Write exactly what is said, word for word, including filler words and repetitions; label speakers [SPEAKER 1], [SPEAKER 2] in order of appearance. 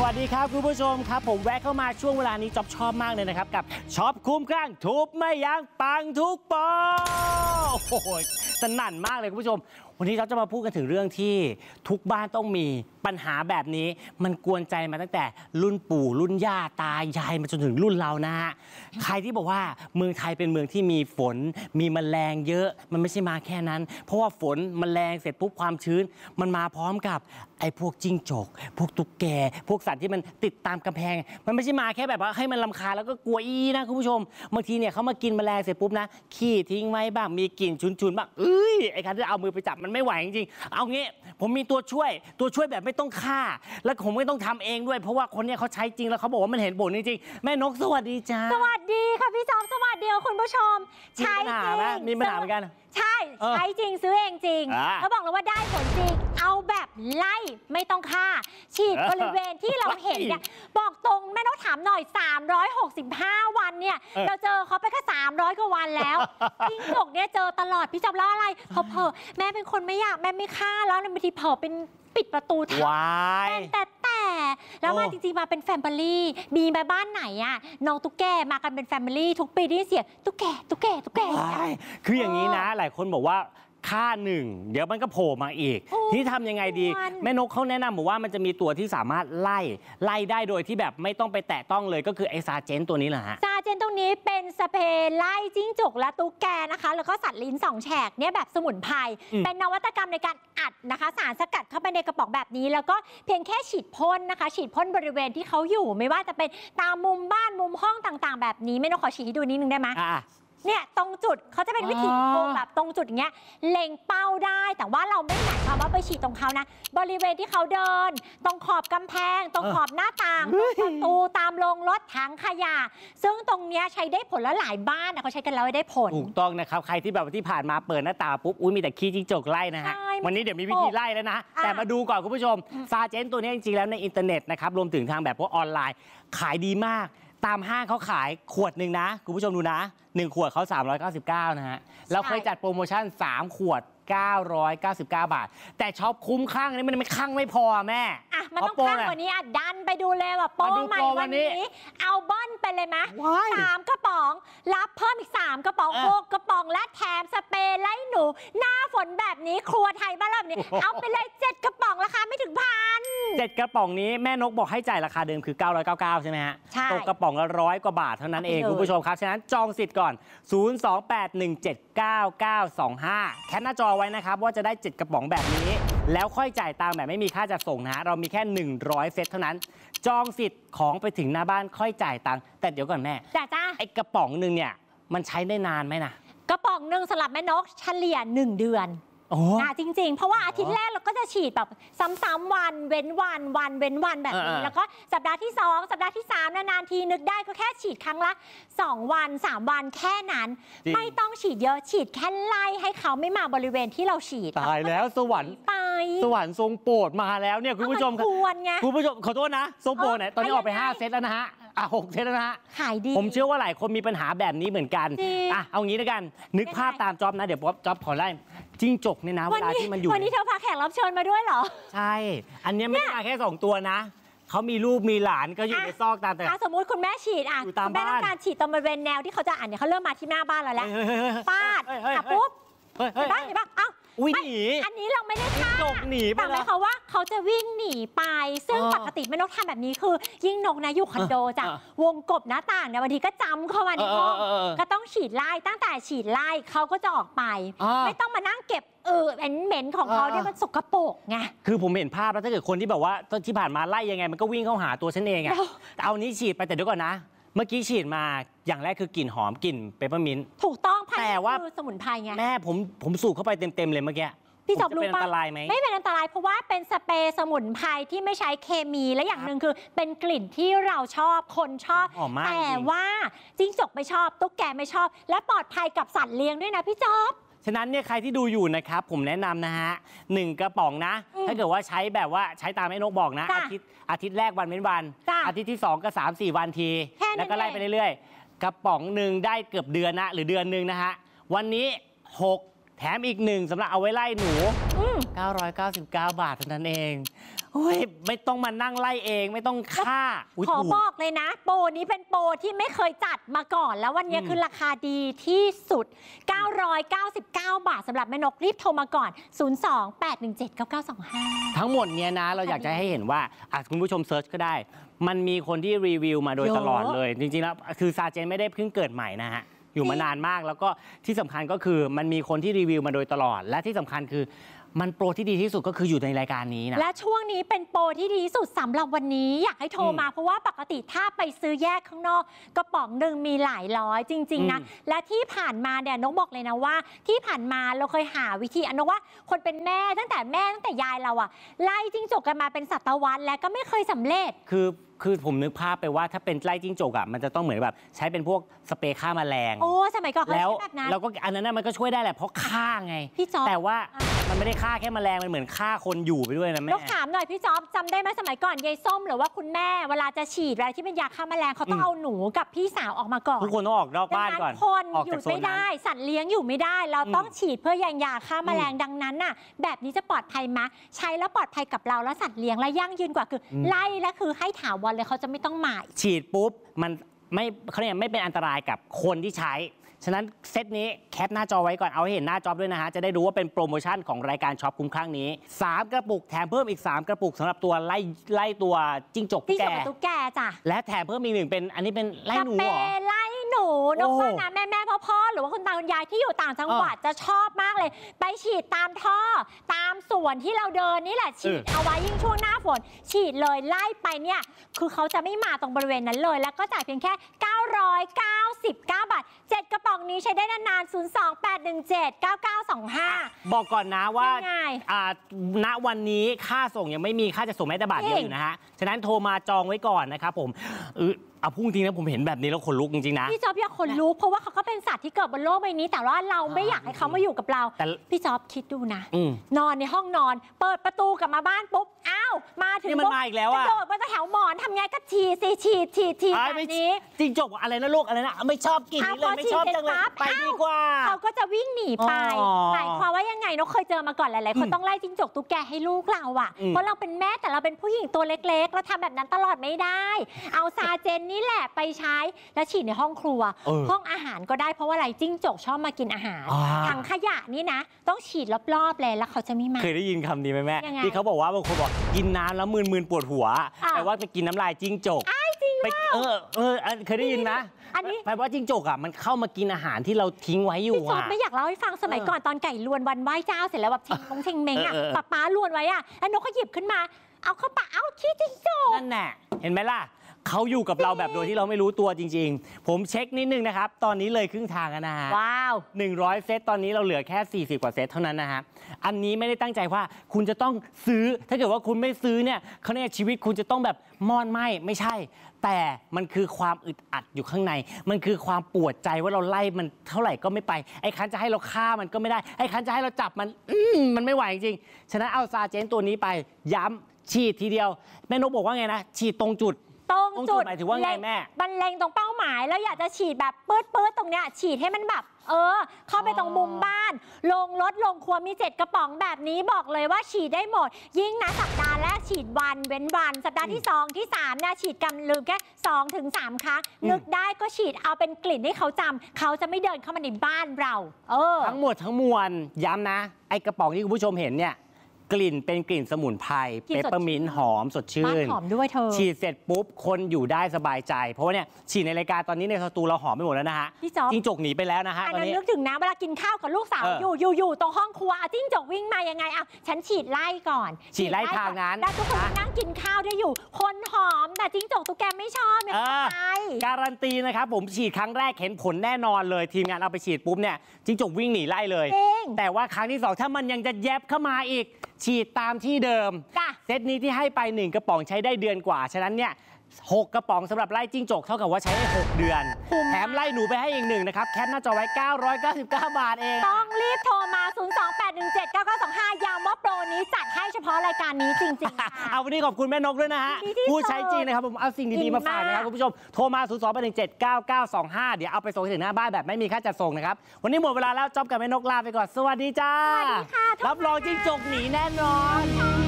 [SPEAKER 1] วัสดีครับคุณผู้ชมครับผมแวะเข้ามาช่วงเวลานี้จ๊อบชอบมากเลยนะครับกับช็อปคุ้มครั่งทุบไม่ยั้งปังทุกปอโอ้โหสนั่นมากเลยคุณผู้ชมวันนี้เราจะมาพูดกันถึงเรื่องที่ทุกบ้านต้องมีปัญหาแบบนี้มันกวนใจมาตั้งแต่รุ่นปู่รุ่นย่าตายายมาจนถึงรุ่นเรานะฮะใครที่บอกว่าเมืองไทยเป็นเมืองที่มีฝนมีแมลงเยอะมันไม่ใช่มาแค่นั้นเพราะว่าฝนแมลงเสร็จปุ๊บความชื้นมันมาพร้อมกับไอ้พวกจิ้งจกพวกตุ๊กแกพวกสัตว์ที่มันติดตามกำแพงมันไม่ใช่มาแค่แบบว่าให้มันรำคาญแล้วก็กลัวอีนะคุณผู้ชมบางทีเนี่ยเขามากินแมลงเสร็จปุ๊บนะขี้ทิ้งไว้บ้างมีกลิ่นฉุนๆบ้างเอ้ยไอ้การที่เอามือไปจับมันไม่ไหวจริงๆเอางี้ผมมีตัวช่วยตัวช่วยแบบไม่ต้องฆ่าแล้วผมไม่ต้องทำเองด้วยเพราะว่าคนเนี้ยเขาใช้จริงแล้วเขาบอกว่ามันเห็นผลจริงๆแม่นกสวัสดีจ้า
[SPEAKER 2] สวัสดีค่ะพี่จอมสวัสดีคุณผู้ชมใช้จริง
[SPEAKER 1] มีปัญหาเหมือนกัน
[SPEAKER 2] ใช่ใช้จริงซื้อเองจริงเขาบอกเลยว่าได้ผลจริงเอาแบบไล่ไม่ต้องฆ่าฉีดบริเวณที่เราเห็นเนี่ยบอกตรงแม่ต้องถามหน่อยสามร้อยหกสิบห้าวันเนี่ยเราเจอเขาไปแค่สามร้อยกว่าวันแล้วจิ้งจกเนี่ยเจอตลอดพี่จอมแล้วอะไรเพอเพอแม่เป็นคนไม่อยากแม่ไม่ฆ่าแล้วในบางทีเผลอเป็นปิดประตูทับแต่แต่แล้วมาจริงๆมาเป็นแฟมิลี่มีมาบ้านไหนอะน้องตุ๊กแกมากันเป็นแฟมิลี่ทุกปีได้เสียตุ๊กแกตุ๊กแกตุ๊กแก
[SPEAKER 1] คืออย่างนี้นะหลายคนบอกว่าค่าหนึ่งเดี๋ยวมันก็โผล่มาอีกที่ทำยังไงดีแม่นกเขาแนะนำบอกว่ามันจะมีตัวที่สามารถไล่ไล่ได้โดยที่แบบไม่ต้องไปแตะต้องเลยก็คือไอซาเจนตัวนี้แหละฮะ
[SPEAKER 2] ซาเจนตรงนี้เป็นสเปรย์ไล่จิ้งจกและตุ๊กแกนะคะแล้วก็สัตว์ลิ้นสองแฉกเนี่ยแบบสมุนไพรเป็นนวัตกรรมในการอัดนะคะสารสกัดเข้าไปในกระป๋องแบบนี้แล้วก็เพียงแค่ฉีดพ่นนะคะฉีดพ่นบริเวณที่เขาอยู่ไม่ว่าจะเป็นตามมุมบ้านมุมห้องต่างๆแบบนี้แม่นกขอฉีดให้ดูนิดนึงได้ไหมเนี่ยตรงจุดเขาจะเป็นวิธีโกงแบบตรงจุดอย่างเงี้ยเล็งเป้าได้แต่ว่าเราไม่หมายความว่าไปฉีดตรงเขานะบริเวณที่เขาเดินตรงขอบกำแพงตรงขอบหน้าต่างตรงประตูตามโรงรถถังขยะซึ่งตรงเนี้ยใช้ได้ผลและหลายบ้านนะเขาใช้กันแล้วได้ผล
[SPEAKER 1] ถูกต้องนะครับใครที่แบบที่ผ่านมาเปิดหน้าต่างปุ๊บอุ้ยมีแต่ขี้จิ้งจกไล่นะฮะวันนี้เดี๋ยวมีวิธีไล่แล้วนะแต่มาดูก่อนคุณผู้ชมซาเจนตัวนี้จริงๆแล้วในอินเทอร์เน็ตนะครับรวมถึงทางแบบพวกออนไลน์ขายดีมากตามห้างเขาขายขวดหนึ่งนะคุณผู้ชมดูนะหนึ่งขวดเขาสามร้อยเก้าสิบเก้านะฮะเราเคยจัดโปรโมชั่นสามขวดเก้าร้อยเก้าสิบเก้าบาทแต่ช็อปคุ้มข้างนี่มันไม่ข้างไม่พอแม่
[SPEAKER 2] อ่ะมันต้องข้างกว่านี้อ่ะดันไปดูเลยว่าโปรใหม่วันนี้เอาเบิ้ลไปเลยไหมสามกระป๋องรับเพิ่มอีกสามกระป๋องหกกระป๋องและแถมสเปรย์ไล่หนูหน้าฝนแบบนี้ครัวไทยบ้านเราแบบนี้เอาไปเลยเจ็ดกระป๋องราคาไม่ถึงพัน
[SPEAKER 1] เจ็ดกระป๋องนี้แม่นกบอกให้จ่ายราคาเดิมคือเก้าร้อยเก้าสิบเก้าใช่ไหมฮะ
[SPEAKER 2] ใช่
[SPEAKER 1] ตกกระป๋องละร้อยกว่าบาทเท่านั้นเองคุณผู้ชมครับฉะนั้นจองสิทธิ์ก่อนศูนย์ สอง แปด หนึ่ง เจ็ด เก้า เก้า สอง ห้าแคปหน้าจอไว้นะครับว่าจะได้เจ็ดกระป๋องแบบนี้แล้วค่อยจ่ายตังค์แบบไม่มีค่าจัดส่งนะฮะเรามีแค่หนึ่งร้อยเซตเท่านั้นจองสิทธิ์ของไปถึงหน้าบ้านค่อยจ่ายตังค์แต่เดี๋ยวก่อนแม่
[SPEAKER 2] จ้าจ้า
[SPEAKER 1] ไอ้กระป๋องหนึ่งเนี่ยมันใช้ได้นานไหมนะ
[SPEAKER 2] กระป๋องหนึ่งสำหรับแม่นกเฉลี่ยหนึ่งเดือนนะจริงๆเพราะว่าอาทิตย์แรกเราก็จะฉีดแบบซ้ำๆวันเว้นวันวันเว้นวันแบบนี้แล้วก็สัปดาห์ที่สองสัปดาห์ที่สามนานๆทีนึกได้ก็แค่ฉีดครั้งละสองวันสามวันแค่นั้นไม่ต้องฉีดเยอะฉีดแค่ไล่ให้เขาไม่มาบริเวณที่เราฉีด
[SPEAKER 1] ตายแล้วสวรรค์
[SPEAKER 2] ไป
[SPEAKER 1] สวรรค์ทรงโปรดมาแล้วเนี่ยคุณผู้ชม
[SPEAKER 2] ควรไง
[SPEAKER 1] คุณผู้ชมขอโทษนะทรงโปรดเนี่ยตอนนี้ออกไปห้าเซตแล้วนะฮะอ่ะหกเซตแล้วนะฮะ
[SPEAKER 2] ขายดี
[SPEAKER 1] ผมเชื่อว่าหลายคนมีปัญหาแบบนี้เหมือนกันอ่ะเอางี้แล้วกันนึกภาพตามจ๊อบนะเดี๋ยวจ๊อบขอไล่จิ้งจกเนี่ยนะเวลาที่มันอยู่
[SPEAKER 2] วันนี้เธอพาแขกรับเชิญมาด้วยเหรอ
[SPEAKER 1] ใช่อันนี้ไม่ได้มาแค่สองตัวนะเขามีลูกมีหลานก็อยู่ในซอกตามแต่
[SPEAKER 2] สมมติคุณแม่ฉีดอ่ะคุณแม่ต้องการฉีดตรงบริเวณแนวที่เขาจะอ่านเนี่ยเขาเริ่มมาที่หน้าบ้านเราแล้วปาดอ่ะปุ๊บเห็นปะเห็นปะเอ้า
[SPEAKER 1] วิ่งหนี
[SPEAKER 2] อันนี้เราไม่ได้ฆ่า
[SPEAKER 1] จกหนีไป
[SPEAKER 2] แต่หมายความว่าเขาจะวิ่งหนีไปซึ่งปกติแม่นกทำแบบนี้คือยิ่งนกนะอยู่คอนโดจ้ะวงกบหน้าต่างเนี่ยบางทีก็จำเข้ามาในห้องก็ต้องฉีดไล่ตั้งแต่ฉีดไล่เขาก็จะออกไปไม่ต้องมานั่งเก็บเออเหม็นๆของเขาเนี่ยมันสกปรกไง
[SPEAKER 1] คือผมเห็นภาพแล้วถ้าเกิดคนที่แบบว่าที่ผ่านมาไล่ยังไงมันก็วิ่งเข้าหาตัวฉันเองอะแต่เอานี้ฉีดไปแต่เดี๋ยวก่อนนะเมื่อกี้ฉีดมาอย่างแรกคือกลิ่นหอมกลิ่นเปปเปอร์มินต์
[SPEAKER 2] ถูกต้อง
[SPEAKER 1] แต่ว่า
[SPEAKER 2] สมุนไพรไง
[SPEAKER 1] แม่ผมผมสูบเข้าไปเต็มๆเลยเมื่อกี้
[SPEAKER 2] พี่จอบรู้
[SPEAKER 1] ป่ะเป็นอันตรายไหม
[SPEAKER 2] ไม่เป็นอันตรายเพราะว่าเป็นสเปรย์สมุนไพรที่ไม่ใช้เคมีและอย่างหนึ่งคือเป็นกลิ่นที่เราชอบคนชอบแต่ว่าจิ้งจกไม่ชอบตุ๊กแกไม่ชอบและปลอดภัยกับสัตว์เลี้ยงด้วยนะพี่จอบ
[SPEAKER 1] ฉะนั้นเนี่ยใครที่ดูอยู่นะครับผมแนะนำนะฮะหนึ่งกระป๋องนะถ้าเกิดว่าใช้แบบว่าใช้ตามไอ้นกบอกนะอาทิตย์อาทิตย์แรกวันเว้นวันอาทิตย์ที่สองก็สามสี่วันทีแล้วก็ไล่ไปเรื่อยๆกระป๋องหนึ่งได้เกือบเดือนนะหรือเดือนหนึ่งนะฮะวันนี้หกแถมอีกหนึ่งสำหรับเอาไว้ไล่หนูเก้าร้อยเก้าสิบเก้าบาทเท่านั้นเองเฮ้ยไม่ต้องมานั่งไล่เองไม่ต้องฆ่า
[SPEAKER 2] ขอบอกเลยนะโปรนี้เป็นโปรที่ไม่เคยจัดมาก่อนแล้ววันนี้คือราคาดีที่สุดเก้าร้อยเก้าสิบเก้าบาทสำหรับแม่นกรีบโทรมาก่อนศูนย์ สอง แปด หนึ่ง เจ็ด เก้า เก้า สอง ห้า
[SPEAKER 1] ทั้งหมดเนี้ยนะเราอยากจะให้เห็นว่าอ่ะคุณผู้ชมเซิร์ชก็ได้มันมีคนที่รีวิวมาโดยตลอดเลยจริงๆแล้วคือซาเจนไม่ได้เพิ่งเกิดใหม่นะฮะอยู่มานานมากแล้วก็ที่สำคัญก็คือมันมีคนที่รีวิวมาโดยตลอดและที่สำคัญคือมันโปรที่ดีที่สุดก็คืออยู่ในรายการนี้นะ
[SPEAKER 2] และช่วงนี้เป็นโปรที่ดีที่สุดสำหรับวันนี้อยากให้โทรมาเพราะว่าปกติถ้าไปซื้อแยกข้างนอกกระป๋องหนึ่งมีหลายร้อยจริงๆนะและที่ผ่านมาเนี่ยนกบอกเลยนะว่าที่ผ่านมาเราเคยหาวิธีนกว่าคนเป็นแม่ตั้งแต่แม่ตั้งแต่ยายเราอะไล่จิ้งจกกันมาเป็นศตวรรษและก็ไม่เคยสำเร็จ
[SPEAKER 1] คือคือผมนึกภาพไปว่าถ้าเป็นไล่จิ้งจกอ่ะมันจะต้องเหมือนแบบใช้เป็นพวกสเปรย์ฆ่าแมลง
[SPEAKER 2] โอ้สมัยก่อน
[SPEAKER 1] แล้ว
[SPEAKER 2] แบบนั้น
[SPEAKER 1] แล้วก็อันนั้นมันก็ช่วยได้แหละเพราะฆ่าไง
[SPEAKER 2] พี่จ๊อบ
[SPEAKER 1] แต่ว่ามันไม่ได้ฆ่าแค่แมลงมันเหมือนฆ่าคนอยู่ไปด้วยนะแม่
[SPEAKER 2] ยกถามหน่อยพี่จ๊อบจำได้ไหมสมัยก่อนยายส้มหรือว่าคุณแม่เวลาจะฉีดอะไรที่เป็นยาฆ่าแมลงเขาต้องเอาหนูกับพี่สาวออกมาก่อน
[SPEAKER 1] ทุกคนต้องออกนอกบ้านก่อน
[SPEAKER 2] คนอยู่ไม่ได้สัตว์เลี้ยงอยู่ไม่ได้เราต้องฉีดเพื่อยังยาฆ่าแมลงดังนั้นน่ะแบบนี้จะปลอดภัยไหมใช้แล้วปลอดภัยกับเราและสัตว์เลี้ยงและยั่งยืนกว่าคือไล่และคือให้ถาวรเลยเขาจะไม่ต้องหมาย
[SPEAKER 1] ฉีดปุ๊บมันไม่เขาเรียกไม่เป็นอันตรายกับคนที่ใช้ฉะนั้นเซตนี้แคปหน้าจอไว้ก่อนเอาให้เห็นหน้าจอด้วยนะฮะจะได้รู้ว่าเป็นโปรโมชั่นของรายการช็อปคุ้มครั้งนี้สามกระปุกแถมเพิ่มอีกสามกระปุกสำหรับตัวไล่ไล่ตัวจิ้งจกตุ๊กแก
[SPEAKER 2] ตุ๊กแกจ้ะ
[SPEAKER 1] และแถมเพิ่มอีกหนึ่งเป็นอันนี้เป็นไล่หนูเหรอ
[SPEAKER 2] ไล่หนูนกว่านะแม่แม่พ่อพ่อหรือว่าคุณตาคุณยายที่อยู่ต่างจังหวัดจะชอบมากเลยไปฉีดตามท่อตามสวนที่เราเดินนี่แหละฉีดเอาไว้ยิ่งช่วงหน้าฝนฉีดเลยไล่ไปเนี่ยคือเขาจะไม่มาตรงบริเวณนั้นเลยแล้วก็จ่ายเพียงแค่เก้าร้อยเก้าสิบเก้าบาทเจ็ดกระป๋องนี้ใช้ได้นานๆศูนย์ สอง แปด หนึ่ง เจ็ด เก้า เก้า สอง ห้า
[SPEAKER 1] บอกก่อนนะว่าอ่าณวันนี้ค่าส่งยังไม่มีค่าจะส่งแม้แต่บาทเดียวอยู่นะฮะฉะนั้นโทรมาจองไว้ก่อนนะครับผมเออเอาพูดจริงนะผมเห็นแบบนี้แล้วขนลุกจริงๆนะ
[SPEAKER 2] พี่จ๊อบอยากขนลุกเพราะว่าเขาก็เป็นสัตว์ที่เกิดบนโลกใบนี้แต่ว่าเราไม่อยากให้เขามาอยู่กับเราพี่จ๊อบคิดดูนะนอนในห้องนอนเปิดประตูกลับมาบ้านปุ๊บอ้าวมาถึง
[SPEAKER 1] นี่มันมาอีกแล้วอะ
[SPEAKER 2] กระโดดบนแถวหมอนทำไงก็ฉีดสิฉีดฉีดฉีดแบบนี้
[SPEAKER 1] จริงจบอะไรนะลูกอะไรนะไม่ชอบกินเลยไม่ชอบจังเลยไปดีกว่า
[SPEAKER 2] เขาก็จะวิ่งหนีไปหมายความว่ายังไงนกเคยเจอมาก่อนหลายๆคนต้องไล่จิ้งจกตุ๊กแกให้ลูกเราอะเพราะเราเป็นแม่แต่เราเป็นผู้หญิงตัวเล็กๆเราทำแบบนั้นตลอดไม่ได้เอาซาเจนนี่แหละไปใช้แล้วฉีดในห้องครัวห้องอาหารก็ได้เพราะว่าอะไรจิ้งจกชอบมากินอาหารถังขยะนี่นะต้องฉีดรอบๆเลยแล้วเขาจะไม่มา
[SPEAKER 1] เคยได้ยินคำนี้ไหมแม่ที่เขาบอกว่าบางคนบอกกินน้ำแล้วมึนๆปวดหัวแต่ว่าไปกินน้ำลายจิ้งจก
[SPEAKER 2] จริง
[SPEAKER 1] เออเออเคยได้ยินนะ
[SPEAKER 2] อันนี้
[SPEAKER 1] แปลว่าจิ้งจกอ่ะมันเข้ามากินอาหารที่เราทิ้งไว้อยู่อ่ะ
[SPEAKER 2] ไม่อยากเล่าให้ฟังสมัยก่อนตอนไก่ลวนวันไหว้เจ้าเสร็จแล้วแบบเชงมงเชงเม้งอ่ะป้าป้าลวนไว้อ่ะแล้วนกก็หยิบขึ้นมาเอาเข้าปากเอาขี้จิ้งจก
[SPEAKER 1] นั่นแน่เห็นไหมล่ะเขาอยู่กับเราแบบโดยที่เราไม่รู้ตัวจริงๆผมเช็คนิดนึงนะครับตอนนี้เลยครึ่งทางแล้วนะฮะ
[SPEAKER 2] ว้าว
[SPEAKER 1] หนึ่งร้อยเซตตอนนี้เราเหลือแค่สี่สิบกว่าเซตเท่านั้นนะฮะอันนี้ไม่ได้ตั้งใจว่าคุณจะต้องซื้อถ้าเกิดว่าคุณไม่ซื้อเนี่ยเขาเนี่ยชีวิตคุณจะต้องแบบมอดไหมไม่ใช่แต่มันคือความอึดอัดอยู่ข้างในมันคือความปวดใจว่าเราไล่มันเท่าไหร่ก็ไม่ไปไอ้คันจะให้เราฆ่ามันก็ไม่ได้ไอ้คันจะให้เราจับมันมันไม่ไหวจริงๆฉะนั้นเอาซาเจนตัวนี้ไปย้ำฉีดทีเดียวแม่นกบอกว่าไงนะฉีดตรงจุด
[SPEAKER 2] ตรงจุด
[SPEAKER 1] หมายถึงว่าไงแม่
[SPEAKER 2] มันเล็งตรงเป้าหมายแล้วอยากจะฉีดแบบปื๊ดปื๊ดตรงเนี้ยฉีดให้มันแบบเออเข้าไปตรงมุมบ้านลงรถลงครัวมีเจ็ดกระป๋องแบบนี้บอกเลยว่าฉีดได้หมดยิ่งนะสัปดาห์แรกฉีดวันเว้นวันสัปดาห์ที่สองที่สามเนี่ยฉีดกำลืมแค่สองถึงสามครั้งนึกได้ก็ฉีดเอาเป็นกลิ่นให้เขาจำเขาจะไม่เดินเข้ามาในบ้านเราเออ
[SPEAKER 1] ทั้งหมดทั้งมวลย้ำนะไอ้กระป๋องที่คุณผู้ชมเห็นเนี่ยกลิ่นเป็นกลิ่นสมุนไพรเปปเปอร์มินต์หอมสดชื่น
[SPEAKER 2] หอมด้วยเธอ
[SPEAKER 1] ฉีดเสร็จปุ๊บคนอยู่ได้สบายใจเพราะว่าเนี่ยฉีดในรายการตอนนี้ในสตูเราหอมไปหมดแล้วนะฮะจิ้งจกหนีไปแล้วนะฮะ
[SPEAKER 2] ตอนนี้นึกถึงนะเวลากินข้าวกับลูกสาวอยู่อยู่อยู่ตรงห้องครัวจิ้งจกวิ่งมายังไงอ่ะฉันฉีดไล่ก่อน
[SPEAKER 1] ฉีดไล่ทางนั้น
[SPEAKER 2] แล้วทุกคนนั่งกินข้าวได้อยู่คนหอมแต่จิ้งจกตุ๊กแกไม่ชอบเนี่ยใช่
[SPEAKER 1] การันตีนะครับผมฉีดครั้งแรกเห็นผลแน่นอนเลยทีมงานเอาไปฉีดปุ๊บเนี่ยจิ้งจกวิ่งหนีไล่เลยแต่ว่าครั้งที่สองถ้ามันยังจะแยบเข้ามาอีกฉีดตามที่เดิมเซตนี้ที่ให้ไปหนึ่งกระป๋องใช้ได้เดือนกว่าฉะนั้นเนี่ยหกกระป๋องสำหรับไล่จิ้งจกเท่ากับว่าใช้ได้หกเดือนแถมไล่หนูไปให้อีกหนึ่งนะครับแคปหน้าจอไว้เก้าร้อยเก้าสิบเก้าบาทเอง
[SPEAKER 2] ต้องรีบโทรมาศูนย์ สอง แปด หนึ่ง เจ็ด เก้า เก้า สอง ห้าย้ำว่าโปรนี้จัดให้เฉพาะรายการนี้จริงๆค่ะ
[SPEAKER 1] เอาวันนี้ขอบคุณแม่นกด้วยนะฮะผู้ใช้จริงนะครับผมเอาสิ่งดีๆมาฝากนะครับคุณผู้ชมโทรมาศูนย์ สอง แปด หนึ่ง เจ็ด เก้า เก้า สอง ห้าเดี๋ยวเอาไปส่งถึงหน้าบ้านแบบไม่มีค่าจัดส่งนะครับวันนี้หมดเวลาแล้วจ๊อบกับแม่นกลาไปก่อนสวัสดีจ้ารับรองจิ้งจกหนีแน่นอน